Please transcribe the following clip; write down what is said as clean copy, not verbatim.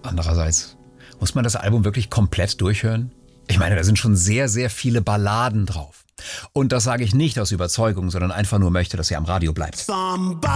Andererseits, muss man das Album wirklich komplett durchhören? Ich meine, da sind schon sehr, sehr viele Balladen drauf. Und das sage ich nicht aus Überzeugung, sondern einfach nur möchte, dass ihr am Radio bleibt.